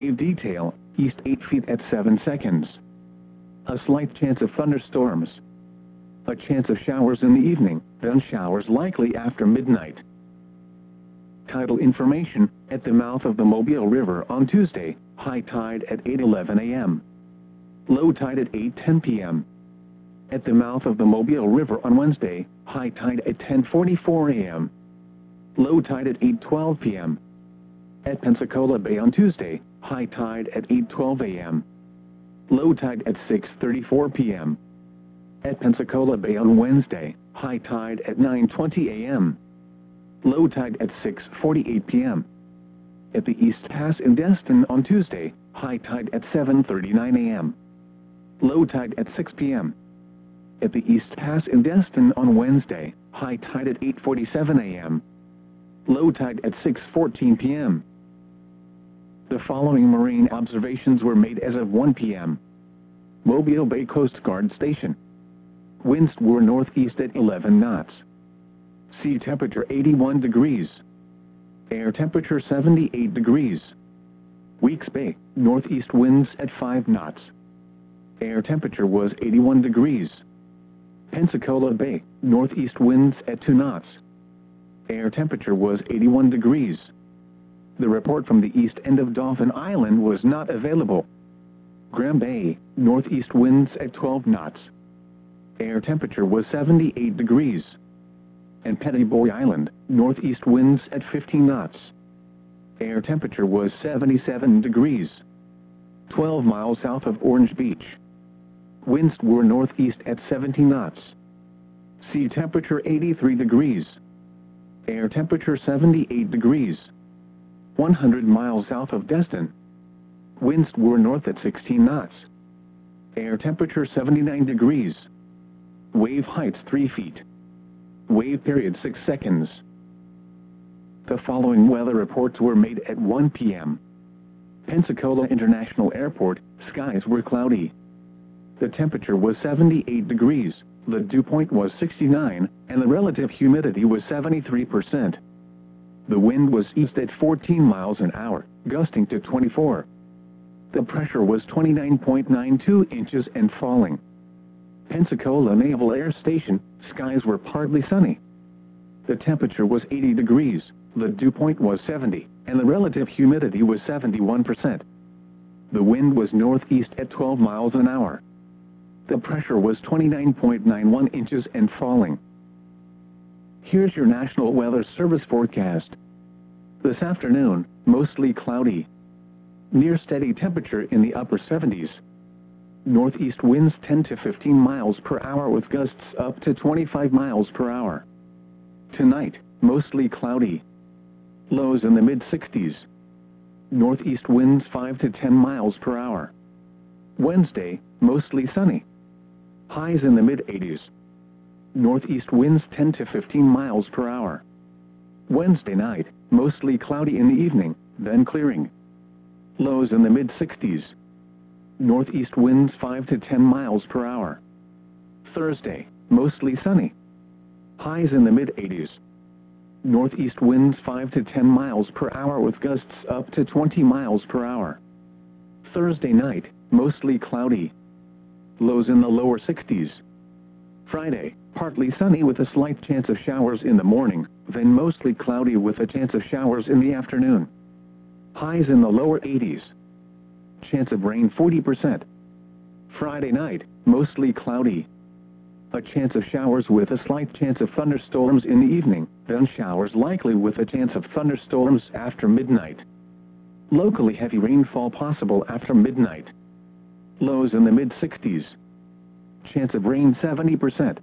detail, east 8 feet at 7 seconds. A slight chance of thunderstorms. A chance of showers in the evening, then showers likely after midnight. Tidal information, at the mouth of the Mobile River on Tuesday, high tide at 8:11 a.m. Low tide at 8:10 p.m. At the mouth of the Mobile River on Wednesday, high tide at 10:44 a.m. Low tide at 8:12 p.m. At Pensacola Bay on Tuesday, high tide at 8:12 a.m. Low tide at 6:34 p.m. At Pensacola Bay on Wednesday, high tide at 9:20 a.m. Low tide at 6:48 p.m. At the East Pass in Destin on Tuesday, high tide at 7:39 a.m. Low tide at 6 p.m. At the East Pass in Destin on Wednesday, high tide at 8:47 a.m. Low tide at 6:14 p.m. The following marine observations were made as of 1 p.m. Mobile Bay Coast Guard Station. Winds were northeast at 11 knots. Sea temperature 81 degrees. Air temperature 78 degrees. Weeks Bay, northeast winds at 5 knots. Air temperature was 81 degrees. Pensacola Bay, northeast winds at 2 knots. Air temperature was 81 degrees. The report from the east end of Dauphin Island was not available. Graham Bay, northeast winds at 12 knots. Air temperature was 78 degrees. And Petty Boy Island, northeast winds at 15 knots. Air temperature was 77 degrees. 12 miles south of Orange Beach. Winds were northeast at 70 knots. Sea temperature 83 degrees. Air temperature 78 degrees. 100 miles south of Destin. Winds were north at 16 knots. Air temperature 79 degrees. Wave heights 3 feet. Wave period 6 seconds. The following weather reports were made at 1 p.m. Pensacola International Airport, skies were cloudy. The temperature was 78 degrees, the dew point was 69, and the relative humidity was 73%. The wind was east at 14 miles an hour, gusting to 24. The pressure was 29.92 inches and falling. Pensacola Naval Air Station, skies were partly sunny. The temperature was 80 degrees, the dew point was 70, and the relative humidity was 71%. The wind was northeast at 12 miles an hour. The pressure was 29.91 inches and falling. Here's your National Weather Service forecast. This afternoon, mostly cloudy. Near steady temperature in the upper 70s. Northeast winds 10 to 15 miles per hour with gusts up to 25 miles per hour. Tonight, mostly cloudy. Lows in the mid-60s. Northeast winds 5 to 10 miles per hour. Wednesday, mostly sunny. Highs in the mid-80s. Northeast winds 10 to 15 miles per hour. Wednesday night, mostly cloudy in the evening, then clearing. Lows in the mid-60s. Northeast winds 5 to 10 miles per hour. Thursday, mostly sunny. Highs in the mid-80s. Northeast winds 5 to 10 miles per hour with gusts up to 20 miles per hour. Thursday night, mostly cloudy. Lows in the lower 60s. Friday, partly sunny with a slight chance of showers in the morning, then mostly cloudy with a chance of showers in the afternoon. Highs in the lower 80s. Chance of rain 40%. Friday night, mostly cloudy. A chance of showers with a slight chance of thunderstorms in the evening, then showers likely with a chance of thunderstorms after midnight. Locally heavy rainfall possible after midnight. Lows in the mid-60s. Chance of rain 70%.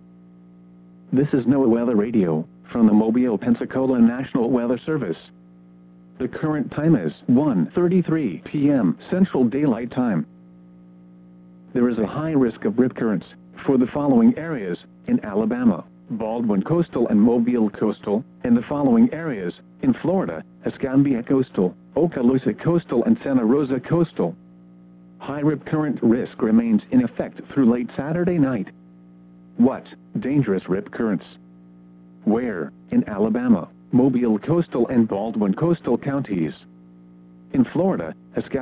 This is NOAA Weather Radio, from the Mobile, Pensacola National Weather Service. The current time is 1:33 p.m. Central Daylight Time. There is a high risk of rip currents for the following areas in Alabama, Baldwin Coastal and Mobile Coastal, and the following areas in Florida, Escambia Coastal, Okaloosa Coastal and Santa Rosa Coastal. High rip current risk remains in effect through late Saturday night. What? Dangerous rip currents. Where? In Alabama, Mobile Coastal and Baldwin Coastal counties. In Florida, Escambia